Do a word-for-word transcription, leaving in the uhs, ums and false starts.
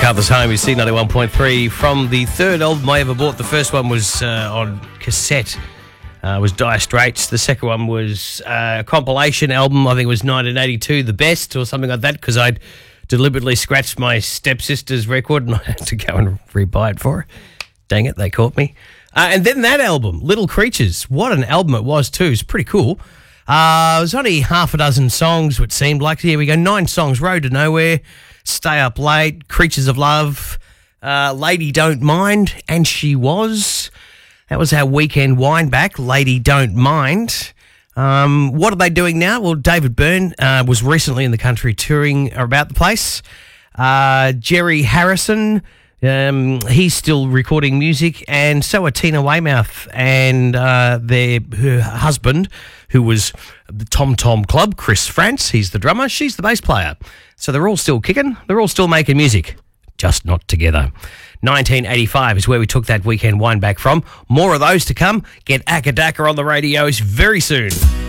Macarthur's Home is C ninety-one point three. From the third album I ever bought, the first one was uh, on cassette, uh, was Dire Straits. The second one was uh, a compilation album, I think it was nineteen eighty-two, The Best, or something like that, because I'd deliberately scratched my stepsister's record and I had to go and re-buy it for her. Dang it, they caught me. Uh, and then that album, Little Creatures. What an album it was too. It's pretty cool. Uh, it was only half a dozen songs, it seemed like. Here we go, nine songs. Road to Nowhere, Stay Up Late, Creatures of Love, uh, Lady Don't Mind, And She Was. That was our weekend wind back, Lady Don't Mind. Um, what are they doing now? Well, David Byrne uh, was recently in the country touring about the place. Uh, Jerry Harrison, um, he's still recording music, and so are Tina Weymouth and uh, their her husband, who was the Tom Tom Club, Chris France. He's the drummer, she's the bass player. So they're all still kicking, they're all still making music, just not together. nineteen eighty-five is where we took that weekend wind back from. More of those to come. Get Akadaka on the radios very soon.